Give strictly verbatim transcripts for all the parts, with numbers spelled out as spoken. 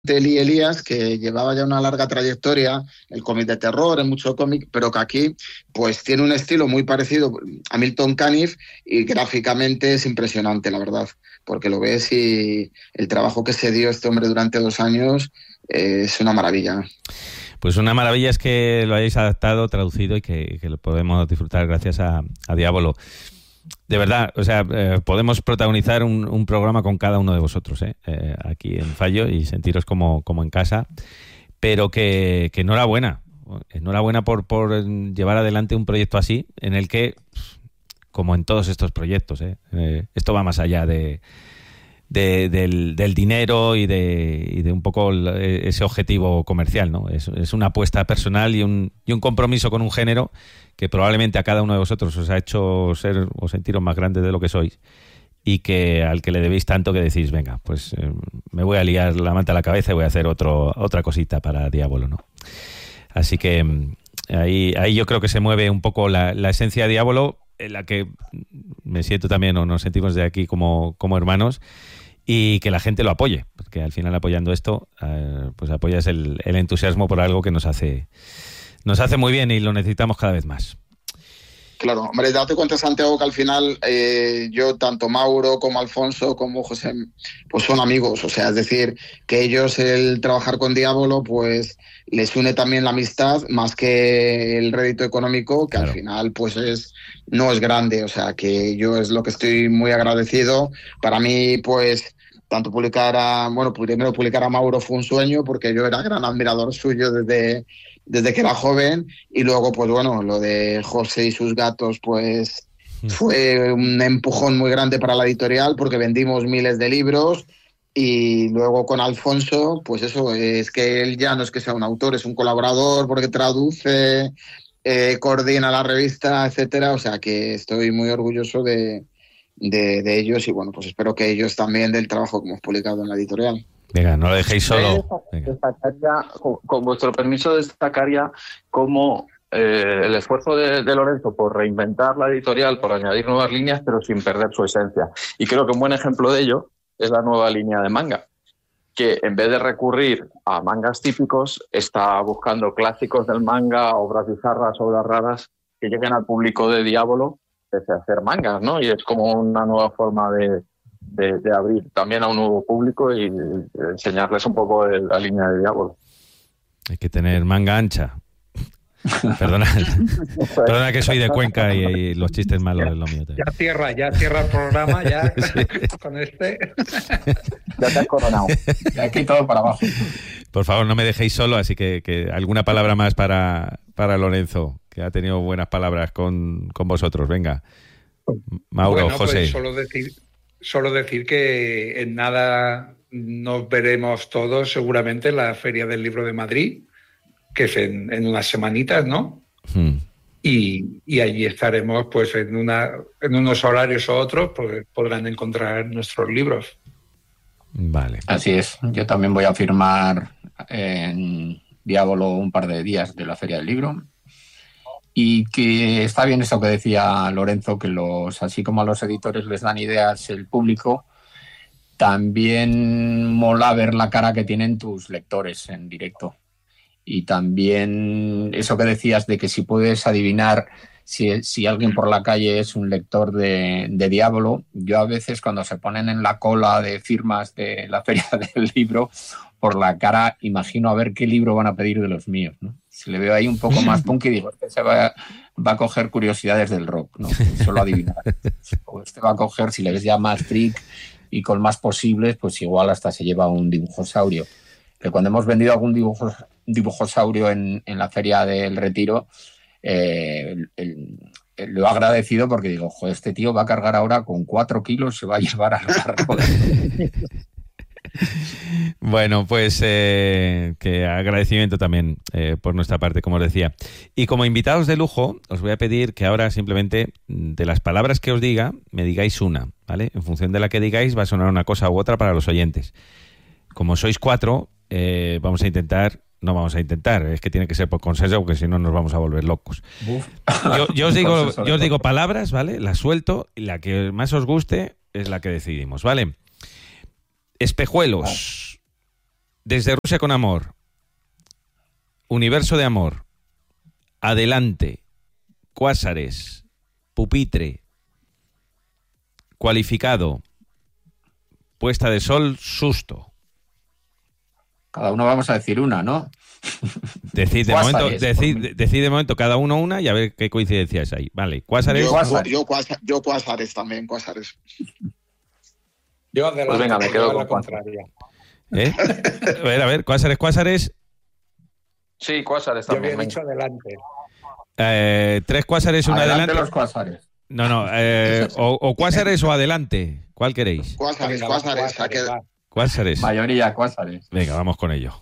este Lee Elías, que llevaba ya una larga trayectoria, el cómic de terror, en mucho cómic, pero que aquí pues tiene un estilo muy parecido a Milton Caniff y gráficamente es impresionante, la verdad, porque lo ves y el trabajo que se dio este hombre durante dos años eh, es una maravilla. Pues una maravilla es que lo hayáis adaptado, traducido y que, que lo podemos disfrutar gracias a, a Diabolo. De verdad, o sea, eh, podemos protagonizar un, un programa con cada uno de vosotros, ¿eh? Eh, aquí en Fallo y sentiros como, como en casa, pero que, que enhorabuena, enhorabuena por, por llevar adelante un proyecto así, en el que, como en todos estos proyectos, ¿eh? Eh, esto va más allá de, de, del, del dinero y de, y de un poco ese objetivo comercial, ¿no? Es, es una apuesta personal y un, y un compromiso con un género que probablemente a cada uno de vosotros os ha hecho ser o sentiros más grandes de lo que sois y que al que le debéis tanto que decís, venga, pues eh, me voy a liar la manta a la cabeza y voy a hacer otro, otra cosita para Diabolo, ¿no? Así que ahí, ahí yo creo que se mueve un poco la, la esencia de Diabolo, en la que me siento también, o nos sentimos de aquí como, como hermanos, y que la gente lo apoye, porque al final apoyando esto, eh, pues apoyas el, el entusiasmo por algo que nos hace... Nos hace muy bien y lo necesitamos cada vez más. Claro, hombre, date cuenta, Santiago, que al final eh, yo, tanto Mauro como Alfonso como José, pues son amigos. O sea, es decir, que ellos el trabajar con Diabolo, pues les une también la amistad más que el rédito económico, que claro, al final pues es no es grande. O sea, que yo es lo que estoy muy agradecido. Para mí, pues... tanto publicar a, bueno, primero publicar a Mauro fue un sueño porque yo era gran admirador suyo desde, desde que era joven, y luego pues bueno, lo de José y sus gatos pues fue un empujón muy grande para la editorial porque vendimos miles de libros. Y luego con Alfonso, pues eso, es que él ya no es que sea un autor, es un colaborador porque traduce, eh, coordina la revista, etcétera. O sea que estoy muy orgulloso de De, de ellos y bueno, pues espero que ellos también del trabajo que hemos publicado en la editorial. Venga, no lo dejéis solo. Destacaría, con, con vuestro permiso, destacaría cómo eh, el esfuerzo de, de Lorenzo por reinventar la editorial, por añadir nuevas líneas, pero sin perder su esencia. Y creo que un buen ejemplo de ello es la nueva línea de manga, que en vez de recurrir a mangas típicos, está buscando clásicos del manga, obras bizarras, obras raras, que lleguen al público de Diabolo, desde hacer mangas, ¿no? Y es como una nueva forma de, de, de abrir también a un nuevo público y enseñarles un poco de la línea de Diabolo. Hay que tener manga ancha. Perdona, perdona que soy de Cuenca y, y los chistes malos es lo mío también. Ya cierra, ya cierra el programa, ya sí. Con este. Ya te has coronado. De aquí todo para abajo. Por favor, no me dejéis solo, así que, que alguna palabra más para, para Lorenzo, que ha tenido buenas palabras con, con vosotros. Venga, Mauro, bueno, José. Pues solo decir, solo decir que en nada nos veremos todos seguramente en la Feria del Libro de Madrid, que es en, en unas semanitas, ¿no? Hmm. Y, y allí estaremos pues en, una, en unos horarios u otros, pues podrán encontrar nuestros libros. Vale. Así es. Yo también voy a firmar en Diabolo un par de días de la Feria del Libro. Y que está bien eso que decía Lorenzo, que los así como a los editores les dan ideas el público, también mola ver la cara que tienen tus lectores en directo. Y también eso que decías de que si puedes adivinar si, si alguien por la calle es un lector de, de Diabolo, yo a veces cuando se ponen en la cola de firmas de la Feria del Libro, por la cara imagino a ver qué libro van a pedir de los míos, ¿no? Si le veo ahí un poco más punky, digo, este se va, va a coger curiosidades del rock, ¿no? Solo adivinar. O este va a coger, si le ves ya más freak y con más posibles, pues igual hasta se lleva un dibujosaurio. Que cuando hemos vendido algún dibujo, dibujosaurio en, en la Feria del Retiro, eh, el, el, el, lo he agradecido porque digo, joder, este tío va a cargar ahora con cuatro kilos, se va a llevar al barco. Bueno, pues eh, que agradecimiento también eh, por nuestra parte, como os decía. Y como invitados de lujo, os voy a pedir que ahora simplemente de las palabras que os diga, me digáis una, ¿vale? En función de la que digáis va a sonar una cosa u otra para los oyentes. Como sois cuatro, eh, vamos a intentar, no vamos a intentar, es que tiene que ser por consenso porque si no nos vamos a volver locos. Yo, yo, os digo, yo os digo palabras, ¿vale? Las suelto y la que más os guste es la que decidimos, ¿vale? Espejuelos. Desde Rusia con amor. Universo de amor. Adelante. Cuásares. Pupitre. Cualificado. Puesta de sol, susto. Cada uno vamos a decir una, ¿no? Decid de, momento, decid, decid de momento cada uno una y a ver qué coincidencias hay. Vale, Cuásares. Yo, Cuásares. Yo, Cuásares, yo Cuásares también, Cuásares. Yo adelante, pues venga, me quedo con la contraria. ¿Eh? A ver, a ver, Cuásares, Cuásares. Sí, Cuásares Yo también. había dicho adelante. Eh, tres Cuásares, una adelante. Adelante los Cuásares. No, no, eh, o, o Cuásares o adelante. ¿Cuál queréis? Cuásares, Cuásares. Cuásares. Mayoría Cuásares. Venga, vamos con ello.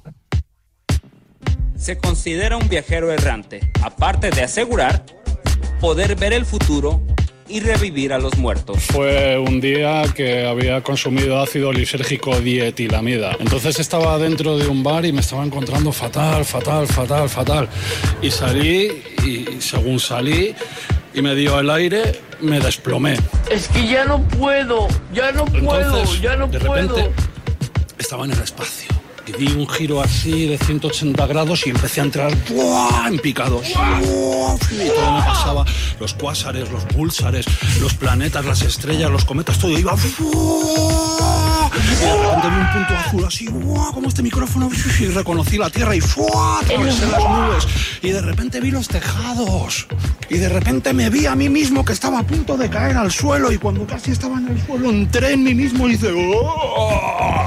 Se considera un viajero errante, aparte de asegurar poder ver el futuro y revivir a los muertos. Fue un día que había consumido ácido lisérgico dietilamida. Entonces estaba dentro de un bar y me estaba encontrando fatal, fatal, fatal, fatal. Y salí, y según salí y me dio el aire, me desplomé. Es que ya no puedo, ya no puedo, Entonces, ya no de puedo. repente, estaba en el espacio. Y di un giro así de ciento ochenta grados y empecé a entrar ¡buah! En picados. ¡Buah! Y todo me pasaba. Los cuásares, los púlsares, los planetas, las estrellas, los cometas, todo iba. ¡buah! Y de repente vi un punto azul así, ¡buah! Como este micrófono. Y reconocí la Tierra y ¡buah! Atravesé las nubes. Y de repente vi los tejados. Y de repente me vi a mí mismo que estaba a punto de caer al suelo. Y cuando casi estaba en el suelo, entré en mí mismo y hice. ¡oh!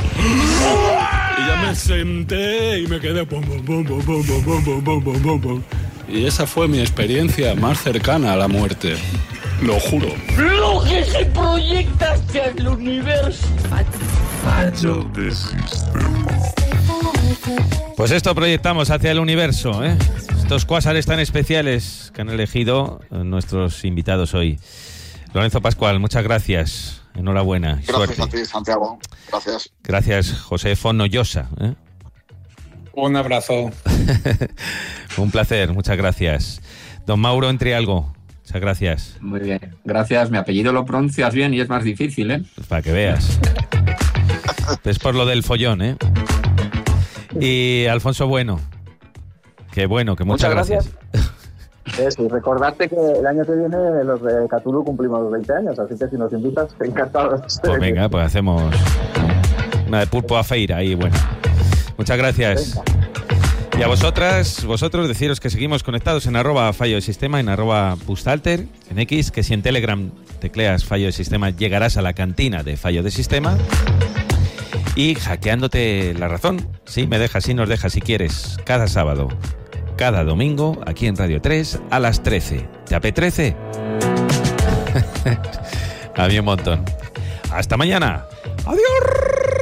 Y ya me senté y me quedé pum, pum, pum, pum, pum, pum, pum, pum, pum, pum, pum. Y esa fue mi experiencia más cercana a la muerte. Lo juro. Lo que se proyecta hacia el universo. Fallo de sistema. Pues esto proyectamos hacia el universo, ¿eh? Estos cuásares tan especiales que han elegido nuestros invitados hoy. Lorenzo Pascual, muchas gracias. Enhorabuena. Gracias suerte. a ti, Santiago. Gracias. Gracias, José Fonollosa. ¿eh? Un abrazo. Un placer, muchas gracias. Don Mauro Entrialgo, muchas gracias. Muy bien. Gracias. Mi apellido lo pronuncias bien y es más difícil, ¿eh? Para que veas. Es por lo del follón, ¿eh? Y Alfonso Bueno. Que bueno, que muchas, muchas gracias. gracias. Eso, y recordarte que el año que viene los de Cthulhu cumplimos los veinte años, así que si nos invitas, encantados. Pues venga, pues hacemos una de pulpo a feira ahí, bueno. Muchas gracias. Venga. Y a vosotras, vosotros deciros que seguimos conectados en arroba fallo de sistema, en arroba bustalter, en X, que si en Telegram tecleas fallo de sistema llegarás a la cantina de fallo de sistema. Y hackeándote la razón, sí, me dejas, sí nos dejas si quieres, cada sábado. Cada domingo, aquí en Radio tres, a las trece. ¿Te apetece? A mí un montón. Hasta mañana. ¡Adiós!